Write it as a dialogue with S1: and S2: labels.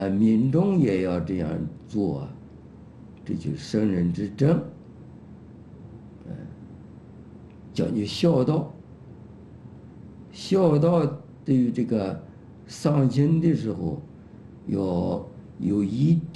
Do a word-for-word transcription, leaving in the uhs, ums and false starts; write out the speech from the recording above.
S1: 啊，民众也要这样做啊，这就是圣人之政。嗯，讲究孝道。孝道对于这个丧亲的时候，要有一